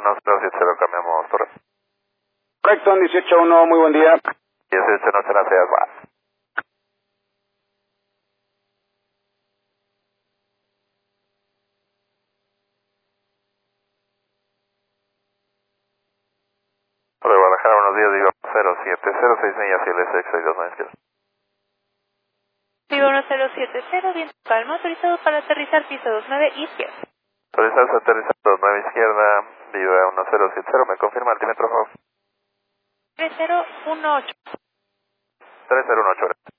1070, cambiamos torre. Correcto, 181, muy buen día. 18 noche gracias, va. Por Guadalajara, buenos días, digo 0706 millas y LS62 izquierda. Vivo 1070, viento calma, autorizado para aterrizar piso 29 izquierda. Autorizado aterrizar 29 izquierda, vivo 1070, me confirma altímetro, 3018. 3018.